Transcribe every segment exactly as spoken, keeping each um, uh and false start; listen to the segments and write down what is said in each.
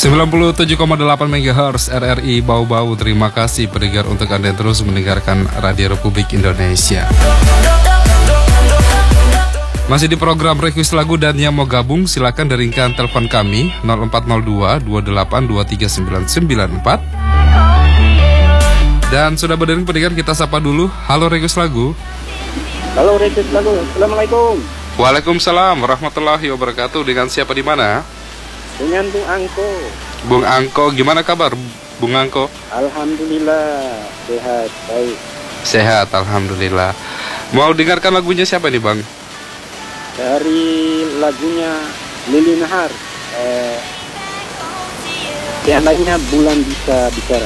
sembilan puluh tujuh koma delapan megahertz R R I Bau-Bau. Terima kasih pendengar untuk Anda yang terus mendengarkan Radio Republik Indonesia. Masih di program Request Lagu, dan yang mau gabung silakan deringkan telepon kami nol empat nol dua dua delapan dua tiga sembilan sembilan empat. Dan sudah berdering pendengar, kita sapa dulu. Halo Request Lagu. Halo Request Lagu. Assalamualaikum. Waalaikumsalam warahmatullahi wabarakatuh. Dengan siapa di mana? Dengan Bung Angko. Bung Angko, gimana kabar Bung Angko? Alhamdulillah sehat, baik. Sehat, alhamdulillah. Mau dengarkan lagunya siapa nih Bang? Dari lagunya Lili Nahar, eh, seandainya bulan bisa bicara.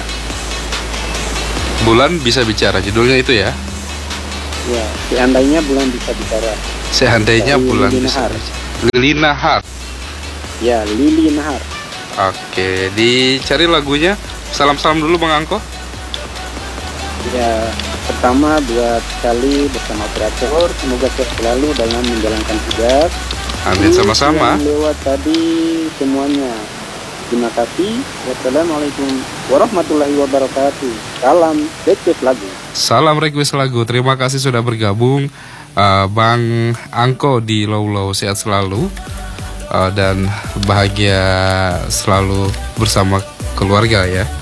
Bulan bisa bicara, judulnya itu ya? Ya, seandainya bulan bisa bicara. Seandainya Dari bulan Lili bisa Nahar. bicara. Lili Nahar. Ya, Lili Nahar. Oke, dicari lagunya. Salam-salam dulu Bang Angko. Ya, pertama buat kali bersama operator, semoga sehat selalu dalam menjalankan tugas. Amin, Terus sama-sama. yang lewat tadi semuanya, terima kasih. Wassalamualaikum warahmatullahi wabarakatuh. Salam request lagu. Salam Request Lagu. Terima kasih sudah bergabung uh, Bang Angko di Low Low. Sehat selalu uh, dan bahagia selalu bersama keluarga ya.